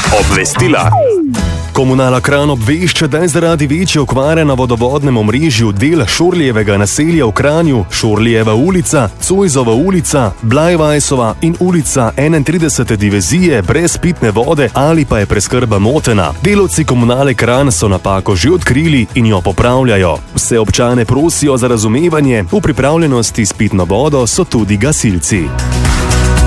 Obvestila. Komunala Kranj obvešča, da je zaradi večje okvare na vodovodnem omrežju del Šorlijevega naselja v Kranju, Šorlijeva ulica, Cojzova ulica, Blajvajsova in ulica 31. divizije brez pitne vode ali pa je preskrba motena. Delavci Komunale Kranj so napako že odkrili in jo popravljajo. Vse občane prosijo za razumevanje, v pripravljenosti s pitno vodo so tudi gasilci.